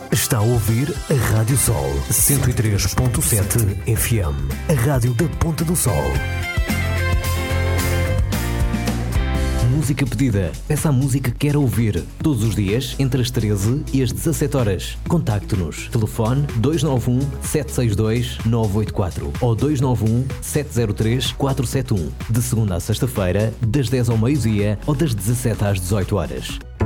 Está a ouvir a Rádio Sol 103.7 FM, a rádio da Ponta do Sol. Música pedida. Peça a música que quer ouvir. Todos os dias, entre as 13 e as 17 horas. Contacte-nos. Telefone 291-762-984 ou 291-703-471. De segunda a sexta-feira, das 10 ao meio-dia ou das 17 às 18 horas.